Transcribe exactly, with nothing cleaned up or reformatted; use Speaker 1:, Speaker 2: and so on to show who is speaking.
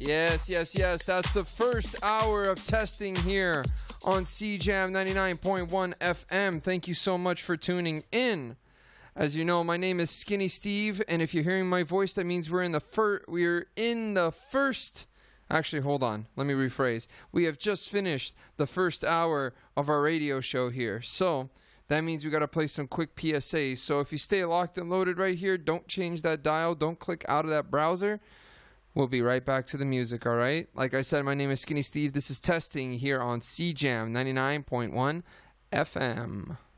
Speaker 1: Yes, yes, yes. That's the first hour of testing here on C Jam ninety-nine point one F M. Thank you so much for tuning in. As you know, my name is Skinny Steve, and if you're hearing my voice, that means we're in the fir- we're in the first. Actually, hold on. Let me rephrase. We have just finished the first hour of our radio show here, so that means we got to play some quick P S As. So if you stay locked and loaded right here, don't change that dial. Don't click out of that browser. We'll be right back to the music, all right? Like I said, my name is Skinny Steve. This is testing here on C Jam ninety-nine point one F M.